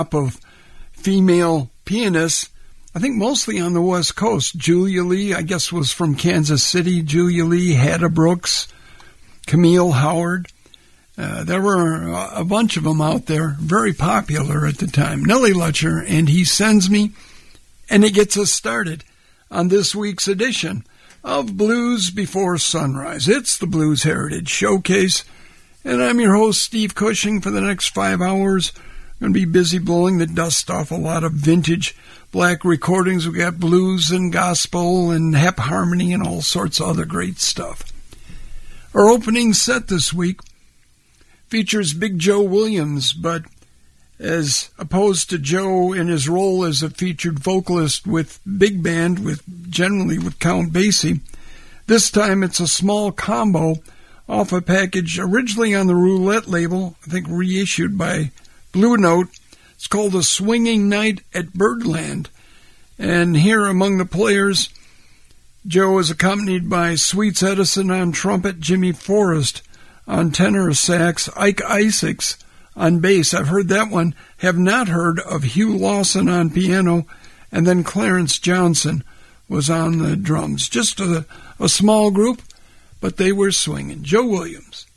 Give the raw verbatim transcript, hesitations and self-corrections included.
of female pianists, I think mostly on the West Coast. Julia Lee, I guess, was from Kansas City. Julia Lee, Hedda Brooks, Camille Howard. Uh, there were a bunch of them out there, very popular at the time. Nellie Lutcher and He Sends Me, and it gets us started on this week's edition of Blues Before Sunrise. It's the Blues Heritage Showcase, and I'm your host, Steve Cushing. For the next five hours, I'm going to be busy blowing the dust off a lot of vintage black recordings. We got blues and gospel and hep harmony and all sorts of other great stuff. Our opening set this week features Big Joe Williams, but as opposed to Joe in his role as a featured vocalist with big band, with generally with Count Basie, this time it's a small combo off a package originally on the Roulette label, I think reissued by Blue Note. It's called A Swinging Night at Birdland. And here among the players, Joe is accompanied by Sweets Edison on trumpet, Jimmy Forrest on tenor sax, Ike Isaacs on bass. I've heard that one. Have not heard of Hugh Lawson on piano. And then Clarence Johnson was on the drums. Just a, a small group, but they were swinging. Joe Williams.